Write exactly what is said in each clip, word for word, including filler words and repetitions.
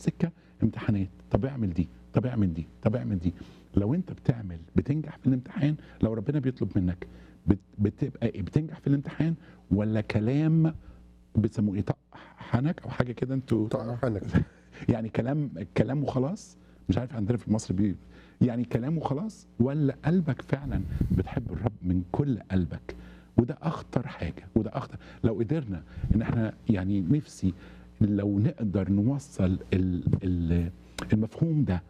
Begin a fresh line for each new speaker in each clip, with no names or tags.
السكه امتحانات، طب اعمل دي، طب اعمل دي، طب اعمل دي. لو انت بتعمل بتنجح في الامتحان، لو ربنا بيطلب منك بت- بتبقى إيه؟ بتنجح في الامتحان ولا كلام بتسموه ايه، طق حنك او حاجه كده انتوا
حنك.
يعني كلام كلام وخلاص؟ مش عارف عندنا في مصر بيه يعني كلام وخلاص، ولا قلبك فعلا بتحب الرب من كل قلبك؟ وده اخطر حاجه، وده اخطر. لو قدرنا ان احنا يعني نفسي لو نقدر نوصل ال- ال- المفهوم ده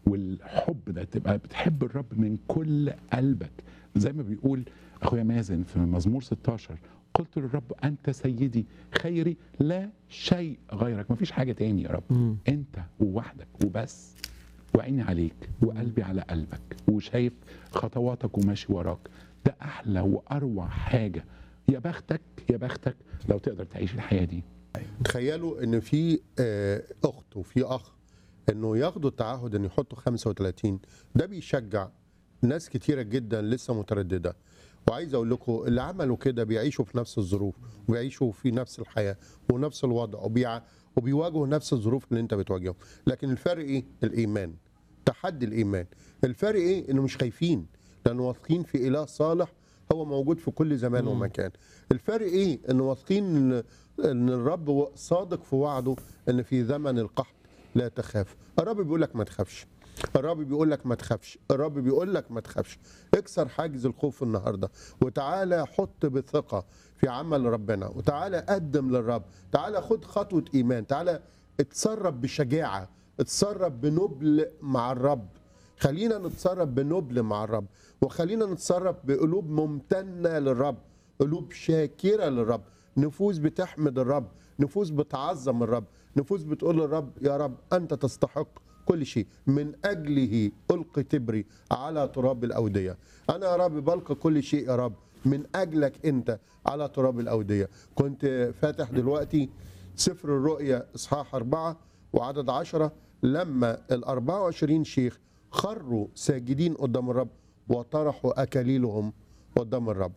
والحب ده، تبقى بتحب الرب من كل قلبك زي ما بيقول اخويا مازن في مزمور ستاشر، قلت للرب انت سيدي خيري لا شيء غيرك. مفيش حاجه تاني يا رب،
مم.
انت ووحدك وبس، وعيني عليك وقلبي على قلبك وشايف خطواتك وماشي وراك. ده احلى واروع حاجه. يا بختك يا بختك لو تقدر تعيش الحياه دي.
تخيلوا ان في آه، اخت وفي اخ انه ياخدوا التعهد ان يحطوا خمسة وثلاثين. ده بيشجع ناس كتيره جدا لسه متردده. وعايز اقول لكم اللي عملوا كده بيعيشوا في نفس الظروف وبيعيشوا في نفس الحياه ونفس الوضع وبيع وبيواجهوا نفس الظروف اللي انت بتواجههم. لكن الفرق ايه؟ الايمان. تحدي الايمان. الفرق ايه؟ انه مش خايفين لانه واثقين في اله صالح هو موجود في كل زمان ومكان. الفرق ايه؟ انه واثقين ان ان الرب صادق في وعده ان في زمن القحط لا تخاف. الرب بيقول لك ما تخافش. الرب بيقول لك ما تخافش. الرب بيقول لك ما تخافش. اكسر حاجز الخوف النهارده وتعالى حط بثقه في عمل ربنا، وتعالى قدم للرب، تعالى خد خطوه ايمان، تعالى اتصرف بشجاعه، اتصرف بنبل مع الرب. خلينا نتصرف بنبل مع الرب، وخلينا نتصرف بقلوب ممتنه للرب، قلوب شاكره للرب، نفوس بتحمد الرب، نفوس بتعظم الرب، نفوس بتقول للرب يا رب أنت تستحق كل شيء، من أجله ألقي تبري على تراب الأودية. أنا يا رب بلقي كل شيء يا رب من أجلك أنت على تراب الأودية. كنت فاتح دلوقتي سفر الرؤيا إصحاح أربعة وعدد عشرة، لما الأربعة وعشرين شيخ خروا ساجدين قدام الرب وطرحوا أكاليلهم قدام الرب.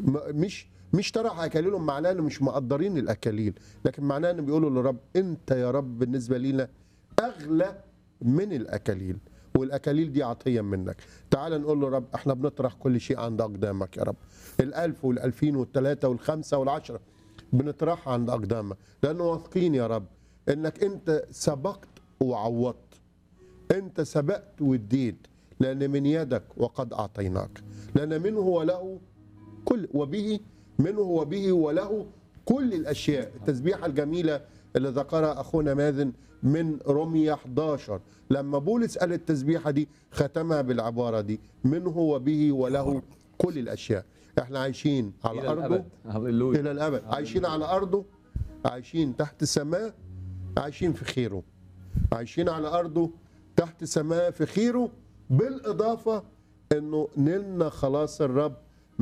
مش مش طرح اكاليلهم معناه انه مش مقدرين الاكاليل، لكن معناه انه بيقولوا للرب انت يا رب بالنسبه لينا اغلى من الاكاليل، والاكاليل دي عطيه منك. تعال نقول له رب احنا بنطرح كل شيء عند اقدامك يا رب. الالف والالفين والثلاثه والخمسه والعشره بنطرحها عند اقدامك، لانه واثقين يا رب انك انت سبقت وعوضت، انت سبقت واديت، لان من يدك وقد اعطيناك، لان منه وله كل وبه منه وبه وله كل الاشياء. التسبيحه الجميله اللي ذكرها اخونا مازن من رومية احداشر، لما بولس قال التسبيحه دي ختمها بالعباره دي منه وبه وله كل الاشياء. احنا عايشين على
إلى
ارضه
الأبد. هللويا.
الى الابد، عايشين على ارضه، عايشين تحت السماء، عايشين في خيره، عايشين على ارضه تحت سماء في خيره، بالاضافه انه نلنا خلاص الرب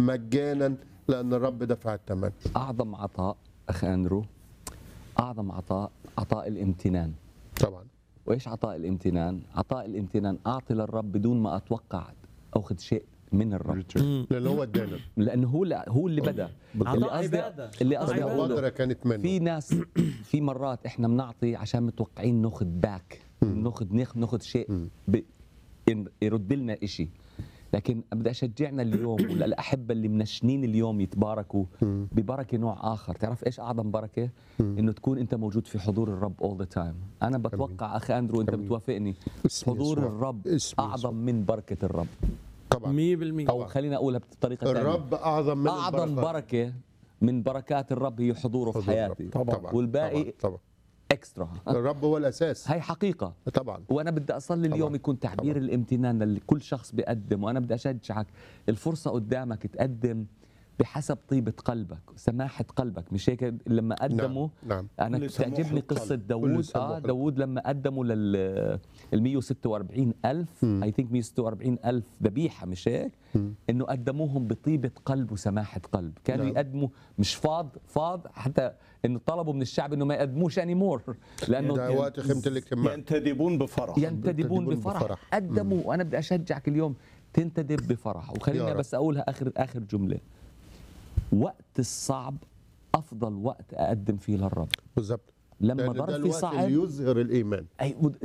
مجانا لان الرب دفع الثمن.
أعظم عطاء أخ أندرو، أعظم عطاء عطاء الامتنان.
طبعا
وإيش عطاء الامتنان؟ عطاء الامتنان أعطي للرب بدون ما أتوقع أخذ شيء من الرب،
لان هو ادانا،
لأنه هو هو اللي بدأ. اللي
عطاء
قصدي
عبادة.
اللي
عطاء
قصدي
عبادة.
أقوله
المبادره كانت منه.
في ناس في مرات احنا بنعطي عشان متوقعين ناخذ باك، ناخذ ناخذ شيء ب- يرد لنا شيء. لكن بدي اشجعنا اليوم وللاحبه اللي منشنين اليوم يتباركوا ببركه نوع اخر. تعرف ايش اعظم بركه؟ انه تكون انت موجود في حضور الرب all the time. انا بتوقع اخي اندرو انت بتوافقني،
اسم
حضور
يسوع.
الرب
اسم
اعظم من بركه الرب.
طبعا
مية بالمية.
او خلينا اقولها بطريقه ثانيه،
الرب اعظم من
اعظم
البركة.
بركه من بركات الرب هي حضوره في
حضور
حياتي.
الرب. طبعا
والباقي
طبعا, طبعا.
اكسترا.
الرب هو الاساس.
هاي حقيقه.
طبعا
وانا بدي اصلي اليوم
طبعاً.
يكون تعبير
طبعاً.
الامتنان اللي كل شخص بيقدم. وانا بدي اشجعك، الفرصه قدامك تقدم بحسب طيبه قلبك سماحه قلبك. مش هيك لما قدموا؟
نعم.
انا
كل سموح
بتعجبني
القلب.
قصه
كل
داوود.
سموح
اه
القلب.
داوود لما قدموا لل ال مية وستة وأربعين ألف اي ثينك مية وستة وأربعين ألف ذبيحه، مش هيك؟ انه قدموهم بطيبه قلب وسماحه قلب. كانوا
نعم.
يقدموا مش فاض فاض حتى انه طلبوا من الشعب انه ما يقدموش اني مور، لانه
ده وقت خيمه الاجتماع.
ينتدبون بفرح.
ينتدبون
ينتدبون
بفرح,
بفرح.
قدموا. وانا بدي اشجعك اليوم تنتدب بفرح.
يا
وخليني
رب.
بس اقولها اخر اخر جمله، وقت الصعب افضل وقت اقدم فيه للرب.
بالظبط.
لما
لأن ده
ظرفي
الوقت
صعب
اللي يظهر الايمان.
أي